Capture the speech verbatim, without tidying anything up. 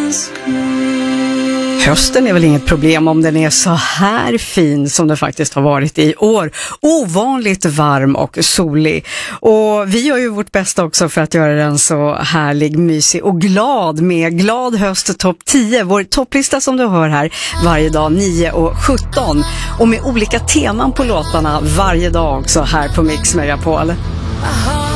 Hösten är väl inget problem om den är så här fin som den faktiskt har varit i år. Ovanligt varm och solig. Och vi gör ju vårt bästa också för att göra den så härlig, mysig och glad med Glad höst topp tio. Vår topplista som du hör här varje dag nio och sjutton. Och med olika teman på låtarna varje dag också här på Mix Megapol.